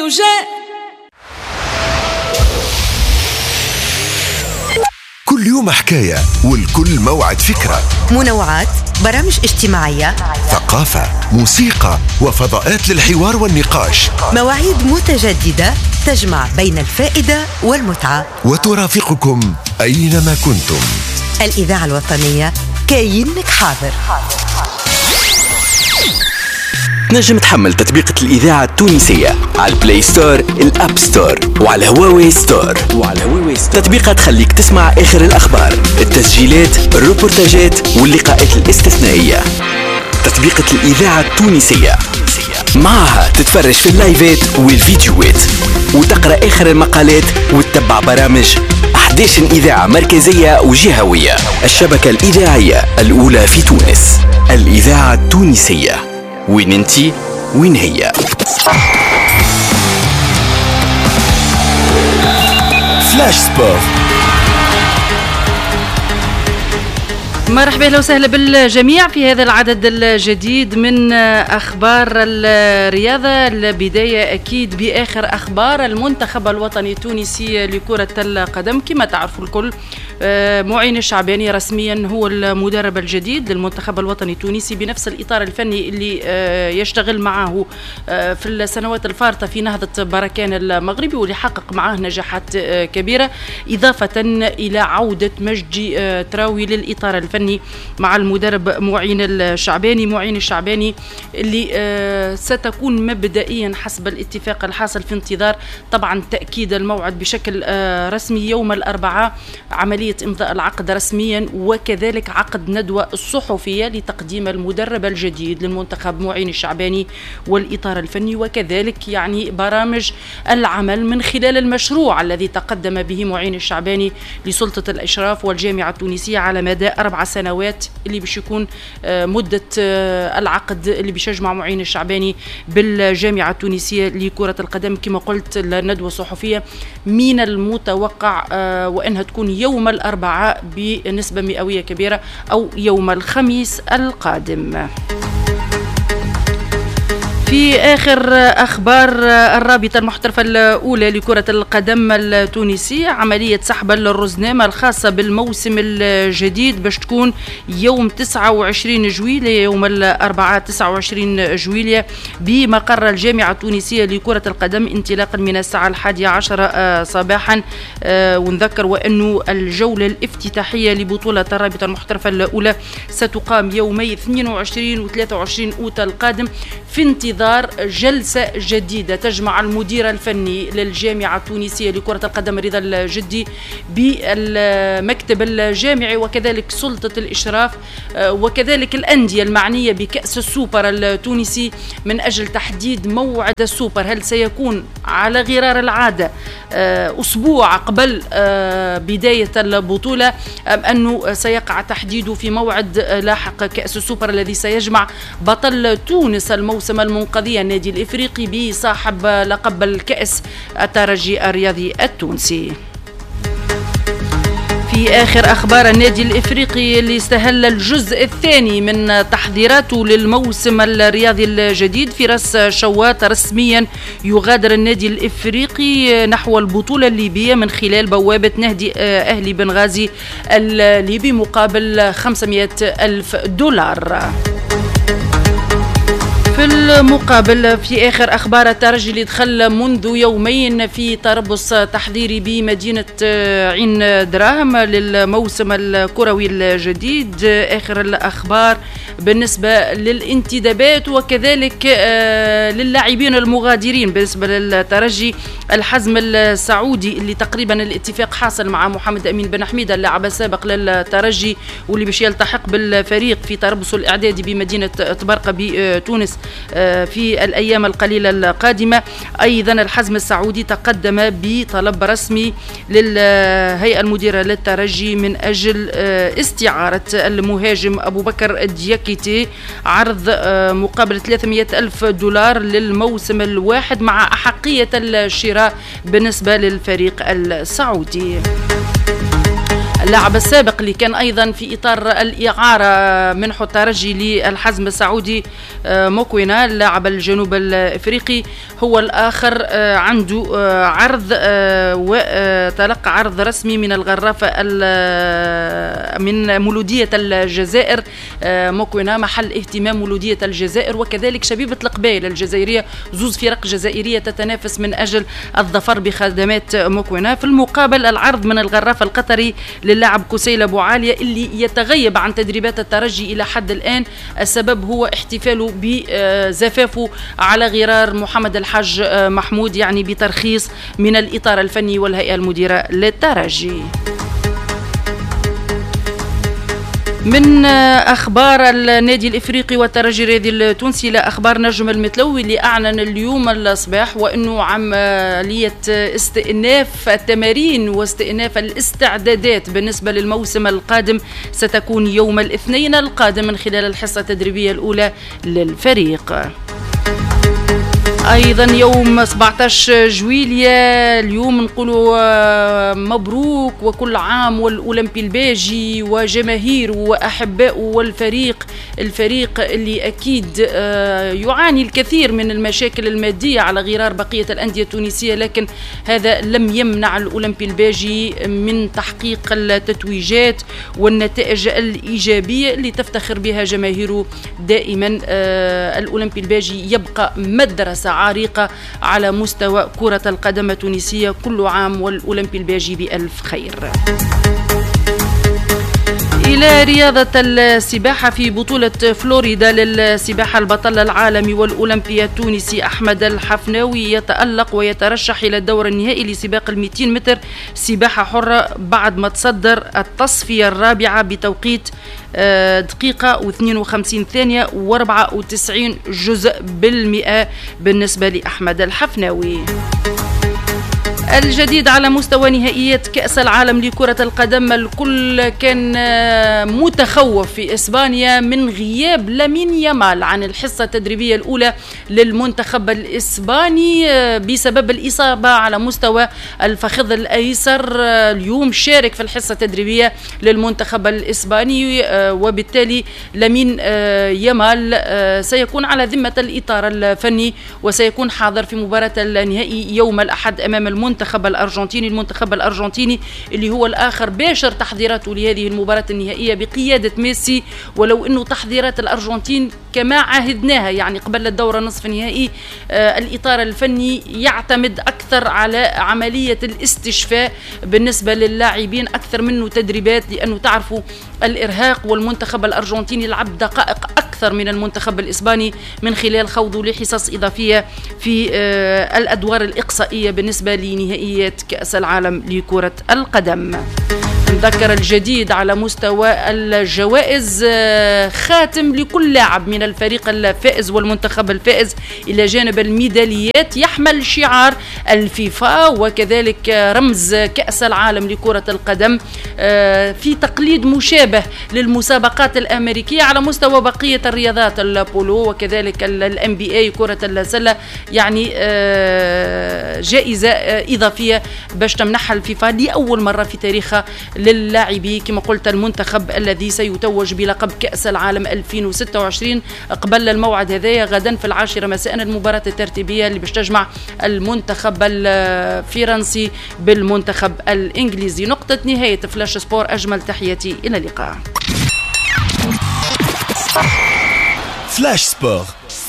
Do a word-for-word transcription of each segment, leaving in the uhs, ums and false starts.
انه جاء. كل يوم حكاية والكل موعد فكرة. منوعات، برامج اجتماعية، ثقافة، موسيقى وفضاءات للحوار والنقاش. مواعيد متجددة تجمع بين الفائدة والمتعة، وترافقكم أينما كنتم. الإذاعة الوطنية كاينك حاضر. تنجم تحمل تطبيقة الإذاعة التونسية على البلاي ستور، الأب ستور، وعلى هواوي ستور. وعلى هواوي ستور تطبيقها تخليك تسمع آخر الأخبار، التسجيلات، الروبورتاجات واللقاءات الاستثنائية. تطبيقة الإذاعة التونسية معها تتفرج في اللايفات والفيديوهات، وتقرأ آخر المقالات، وتتبع برامج أحداث إذاعة مركزية وجهوية. الشبكة الإذاعية الأولى في تونس، الإذاعة التونسية. وين انتي وين هي؟ فلاش سبور. مرحبا وسهلا بالجميع في هذا العدد الجديد من أخبار الرياضة. البداية أكيد بآخر أخبار المنتخب الوطني التونسي لكرة القدم. كما تعرفوا الكل، معين الشعباني رسميا هو المدرب الجديد للمنتخب الوطني التونسي بنفس الإطار الفني اللي يشتغل معه في السنوات الفارطة في نهضة بركان المغربي، واللي حقق معه نجاحات كبيرة، إضافة إلى عودة مجدي تراوي للإطار الفني مع المدرب معين الشعباني. معين الشعباني اللي ستكون مبدئيا حسب الاتفاق الحاصل في انتظار طبعا تأكيد الموعد بشكل رسمي يوم الأربعاء، عملية إمضاء العقد رسميا، وكذلك عقد ندوة الصحفية لتقديم المدرب الجديد للمنتخب معين الشعباني والإطار الفني، وكذلك يعني برامج العمل من خلال المشروع الذي تقدم به معين الشعباني لسلطة الإشراف والجامعة التونسية على مدى أربع سنوات، اللي باش يكون مدة العقد اللي باش يجمع معين الشعباني بالجامعة التونسية لكرة القدم. كما قلت الندوة الصحفية من المتوقع وأنها تكون يوم الأربعاء بنسبة مئوية كبيرة أو يوم الخميس القادم. في آخر أخبار الرابطة المحترفة الأولى لكرة القدم التونسية، عملية سحب الرزنامة الخاصة بالموسم الجديد باش تكون يوم تسعة وعشرين جويلية، يوم الأربعاء تسعة وعشرين جويلية بمقر الجامعة التونسية لكرة القدم انطلاقا من الساعة الحادية عشرة صباحا. ونذكر وأنه الجولة الافتتاحية لبطولة الرابطة المحترفة الأولى ستقام يومي اثنين وعشرين و ثلاثة وعشرين أوت القادم في انتظار جلسة جديدة تجمع المدير الفني للجامعة التونسية لكرة القدم رضا الجدي بالمكتب الجامعي، وكذلك سلطة الإشراف، وكذلك الأندية المعنية بكأس السوبر التونسي من أجل تحديد موعد السوبر. هل سيكون على غرار العادة أسبوع قبل بداية البطولة، أم أنه سيقع تحديده في موعد لاحق كأس السوبر الذي سيجمع بطل تونس الموسم المنقذي النادي الإفريقي بصاحب لقب الكأس الترجي الرياضي التونسي. في آخر أخبار النادي الإفريقي اللي استهل الجزء الثاني من تحضيراته للموسم الرياضي الجديد، في راس شوات رسميا يغادر النادي الإفريقي نحو البطولة الليبية من خلال بوابة نادي أهلي بنغازي الليبي مقابل خمسمائة ألف دولار. في المقابل في آخر أخبار الترجي اللي دخل منذ يومين في تربص تحضيري بمدينة عين دراهم للموسم الكروي الجديد. آخر الأخبار بالنسبة للانتدابات وكذلك للاعبين المغادرين بالنسبة للترجي، الحزم السعودي اللي تقريبا الاتفاق حاصل مع محمد أمين بن حميدة اللاعب السابق للترجي واللي باش يلتحق بالفريق في تربص الإعدادي بمدينة طبرقة بتونس في الأيام القليلة القادمة. أيضا الحزم السعودي تقدم بطلب رسمي للهيئة المديرة للترجي من أجل استعارة المهاجم أبو بكر الدياكيتي عرض مقابل ثلاثمائة ألف دولار للموسم الواحد مع أحقية الشراء بالنسبة للفريق السعودي. اللاعب السابق اللي كان أيضا في إطار الإعارة منح الترجي للحزم السعودي موكوينا اللاعب الجنوب الافريقي هو الاخر عنده عرض وتلقى عرض رسمي من الغرافه من مولوديه الجزائر. موكوينا محل اهتمام مولوديه الجزائر وكذلك شبيبه القبائل الجزائريه، زوز فرق جزائريه تتنافس من اجل الظفر بخدمات موكوينا. في المقابل العرض من الغرافه القطري للاعب كسيل ابو عاليه اللي يتغيب عن تدريبات الترجي الى حد الان. السبب هو احتفاله بزفافه على غرار محمد الحاج محمود، يعني بترخيص من الإطار الفني والهيئة المديرة للترجي. من أخبار النادي الإفريقي والترجي الرياضي التونسي لأخبار نجم المتلوي اللي أعلن اليوم الصباح وأنه عملية استئناف التمارين واستئناف الاستعدادات بالنسبة للموسم القادم ستكون يوم الاثنين القادم من خلال الحصة التدريبية الأولى للفريق. أيضا يوم سبعة عشر جويلية اليوم نقولوا مبروك وكل عام والأولمبي الباجي وجماهير وأحباء والفريق الفريق اللي أكيد يعاني الكثير من المشاكل المادية على غرار بقية الأندية التونسية، لكن هذا لم يمنع الأولمبي الباجي من تحقيق التتويجات والنتائج الإيجابية اللي تفتخر بها جماهيره دائما. الأولمبي الباجي يبقى مدرسة عريقة على مستوى كرة القدم التونسية. كل عام والأولمبي الباجي بألف خير. إلى رياضة السباحة في بطولة فلوريدا للسباحة، البطل العالمي والأولمبي التونسي أحمد الحفناوي يتألق ويترشح إلى الدور النهائي لسباق المئتين متر سباحة حرة بعد ما تصدر التصفية الرابعة بتوقيت دقيقة واثنين وخمسين ثانية واربعة وتسعين جزء بالمئة بالنسبة لأحمد الحفناوي. الجديد على مستوى نهائيات كأس العالم لكرة القدم، الكل كان متخوف في إسبانيا من غياب لامين يامال عن الحصة التدريبية الأولى للمنتخب الإسباني بسبب الإصابة على مستوى الفخذ الأيسر. اليوم شارك في الحصة التدريبية للمنتخب الإسباني وبالتالي لامين يامال سيكون على ذمة الإطار الفني وسيكون حاضر في مباراة النهائي يوم الأحد أمام المنتخب المنتخب الأرجنتيني. المنتخب الأرجنتيني اللي هو الآخر باشر تحضيراته لهذه المباراة النهائية بقيادة ميسي، ولو أنه تحضيرات الأرجنتين كما عهدناها يعني قبل الدورة نصف النهائي آه الإطار الفني يعتمد أكثر على عملية الاستشفاء بالنسبة للاعبين أكثر منه تدريبات، لأنه تعرفوا الإرهاق، والمنتخب الأرجنتيني لعب دقائق أكثر من المنتخب الإسباني من خلال خوضه لحصص إضافية في آه الأدوار الإقصائية بالنسبة لنهائيات كأس العالم لكرة القدم. نذكر الجديد على مستوى الجوائز، خاتم لكل لاعب من الفريق الفائز والمنتخب الفائز إلى جانب الميداليات يحمل شعار الفيفا وكذلك رمز كأس العالم لكرة القدم في تقليد مشابه للمسابقات الأمريكية على مستوى بقية الرياضات، البولو وكذلك الام بي اي كرة السلة، يعني جائزة إضافية باش تمنحها الفيفا لأول مرة في تاريخها للاعبي كما قلت المنتخب الذي سيتوج بلقب كأس العالم ألفين وستة وعشرين. قبل الموعد هذايا غدا في العاشرة مساء المباراة الترتيبية اللي باش تجمع المنتخب الفرنسي بالمنتخب الإنجليزي. نقطة نهاية فلاش سبور، أجمل تحياتي، إلى اللقاء. فلاش سبور.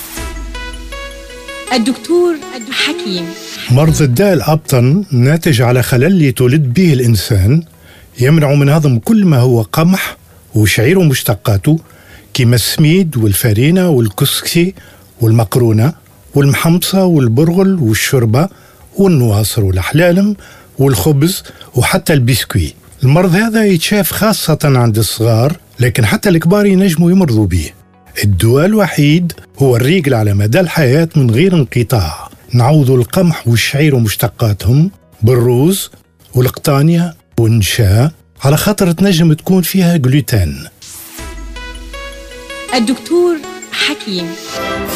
الدكتور حكيم. مرض الداء الأبطن ناتج على خلل يتولد به الإنسان يمنع من هضم كل ما هو قمح وشعير ومشتقاته كما السميد والفرينة والكسكسي والمقرونة والمحمصة والبرغل والشربة والنواصر والأحلالم والخبز وحتى البسكوي. المرض هذا يتشاف خاصة عند الصغار، لكن حتى الكبار ينجموا يمرضوا به. الدواء الوحيد هو الريقل على مدى الحياة من غير انقطاع. نعوضوا القمح والشعير ومشتقاتهم بالروز والقطانية والنشا على خاطر تنجم تكون فيها جلوتين. الدكتور حكيم.